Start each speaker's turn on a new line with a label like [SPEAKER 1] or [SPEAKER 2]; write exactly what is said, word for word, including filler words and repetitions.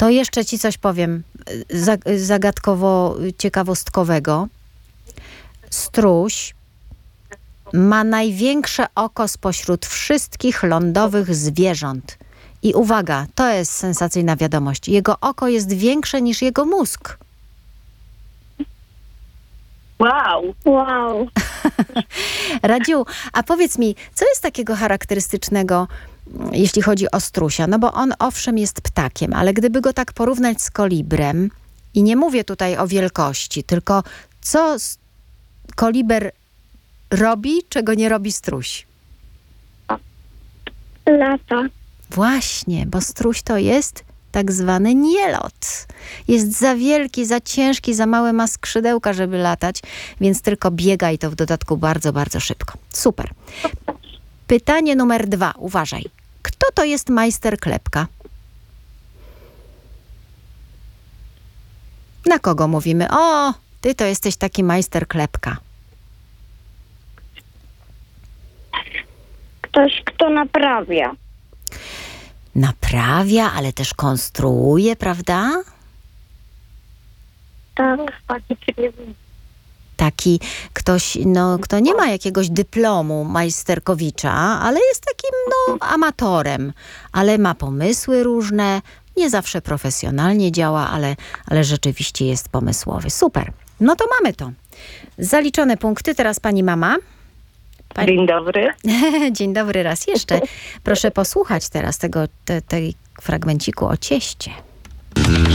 [SPEAKER 1] To jeszcze ci coś powiem zagadkowo ciekawostkowego. Struś ma największe oko spośród wszystkich lądowych zwierząt. I uwaga, to jest sensacyjna wiadomość. Jego oko jest większe niż jego mózg.
[SPEAKER 2] Wow.
[SPEAKER 3] Wow.
[SPEAKER 1] Radziu, a powiedz mi, co jest takiego charakterystycznego, jeśli chodzi o strusia? No bo on owszem jest ptakiem, ale gdyby go tak porównać z kolibrem, i nie mówię tutaj o wielkości, tylko co koliber robi, czego nie robi struś?
[SPEAKER 3] Lata.
[SPEAKER 1] Właśnie, bo struś to jest tak zwany nielot. Jest za wielki, za ciężki, za małe ma skrzydełka, żeby latać, więc tylko biega i to w dodatku bardzo, bardzo szybko. Super. Pytanie numer dwa. Uważaj. Kto to jest majster klepka? Na kogo mówimy? O, ty to jesteś taki majster klepka.
[SPEAKER 3] Ktoś, kto naprawia.
[SPEAKER 1] Naprawia, ale też konstruuje, prawda?
[SPEAKER 3] Tak.
[SPEAKER 1] Taki ktoś, no, kto nie ma jakiegoś dyplomu majsterkowicza, ale jest takim, no, amatorem. Ale ma pomysły różne, nie zawsze profesjonalnie działa, ale, ale rzeczywiście jest pomysłowy. Super. No to mamy to. Zaliczone punkty. Teraz pani mama.
[SPEAKER 2] Pani... Dzień dobry.
[SPEAKER 1] Dzień dobry raz jeszcze. Proszę posłuchać teraz tego te, tej fragmenciku o cieście.